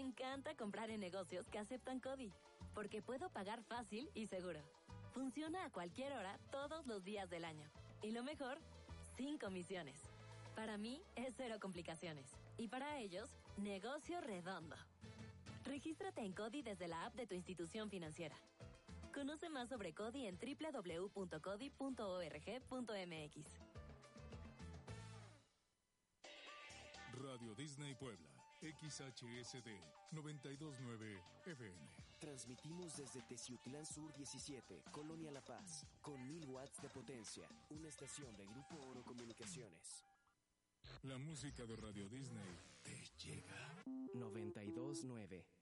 encanta comprar en negocios que aceptan CODI, porque puedo pagar fácil y seguro. Funciona a cualquier hora, todos los días del año. Y lo mejor, sin comisiones. Para mí, es cero complicaciones. Y para ellos, negocio redondo. Regístrate en CODI desde la app de tu institución financiera. Conoce más sobre CODI en www.codi.org.mx. Radio Disney Puebla, XHSD 929 FM. Transmitimos desde Teciutlán Sur 17, Colonia La Paz, con 1000 watts de potencia, una estación de Grupo Oro Comunicaciones. La música de Radio Disney te llega. 929